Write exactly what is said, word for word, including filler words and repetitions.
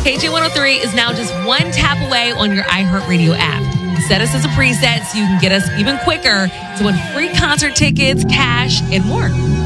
K J one oh three is now just one tap away on your iHeartRadio app. Set us as a preset so you can get us even quicker to win free concert tickets, cash, and more.